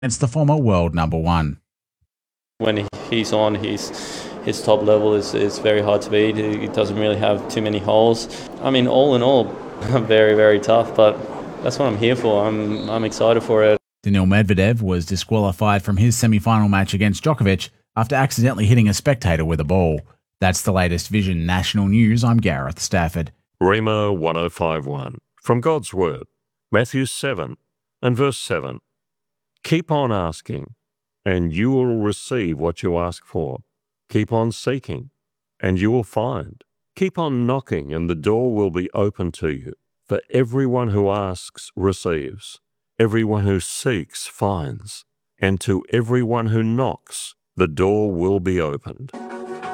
It's the former world number one. When he's on, his top level is very hard to beat. He doesn't really have too many holes. I mean, all in all, very, very tough, but that's what I'm here for. I'm excited for it. Daniil Medvedev was disqualified from his semi-final match against Djokovic after accidentally hitting a spectator with a ball. That's the latest Vision National News. I'm Gareth Stafford. Rhema 1051. From God's Word, Matthew 7 and verse 7. Keep on asking, and you will receive what you ask for. Keep on seeking, and you will find. Keep on knocking, and the door will be open to you. For everyone who asks receives. Everyone who seeks finds. And to everyone who knocks, the door will be opened.